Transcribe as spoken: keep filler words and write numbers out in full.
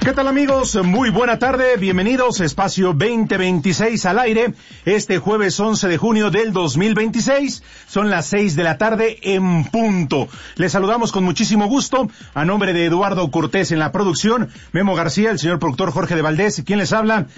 ¿Qué tal, amigos? Muy buena tarde, bienvenidos a Espacio veinte veintiséis al aire, este jueves once de junio del dos mil veintiséis, son las seis de la tarde en punto. Les saludamos con muchísimo gusto, a nombre de Eduardo Cortés en la producción, Memo García, el señor productor Jorge de Valdés, quien les habla,